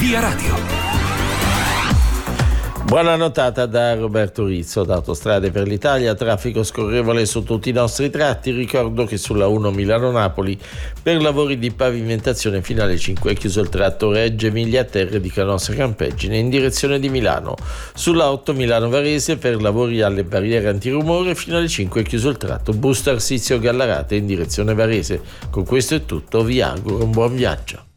Via Radio. Buona notata da Roberto Rizzo. Da Autostrade per l'Italia, traffico scorrevole su tutti i nostri tratti. Ricordo che sulla 1 Milano-Napoli per lavori di pavimentazione finale 5 è chiuso il tratto Reggio Emilia Terre di Canossa Campeggine in direzione di Milano. Sulla 8 Milano-Varese per lavori alle barriere antirumore fino alle 5 è chiuso il tratto Busto Arsizio Gallarate in direzione Varese. Con questo è tutto, vi auguro un buon viaggio.